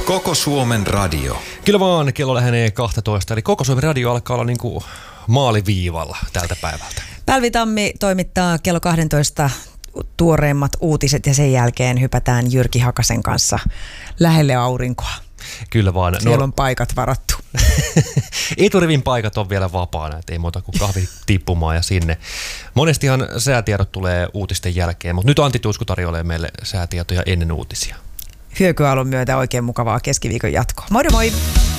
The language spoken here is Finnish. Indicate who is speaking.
Speaker 1: Koko Suomen radio.
Speaker 2: Kyllä vaan, kello lähenee 12, eli Koko Suomen radio alkaa olla niin kuin maaliviivalla tältä päivältä.
Speaker 3: Päälvi Tammi toimittaa kello 12 tuoreimmat uutiset ja sen jälkeen hypätään Jyrki Hakasen kanssa lähelle aurinkoa.
Speaker 2: Kyllä vaan.
Speaker 3: Siellä on paikat varattu.
Speaker 2: Eturivin paikat on vielä vapaana, et ei muuta kuin kahvi tippumaan ja sinne. Monestihan säätiedot tulee uutisten jälkeen, mutta nyt Antti Tuisku tarjoilee meille säätietoja ennen uutisia.
Speaker 3: Hyökyaallon myötä oikein mukavaa keskiviikon jatkoa. Moi moi!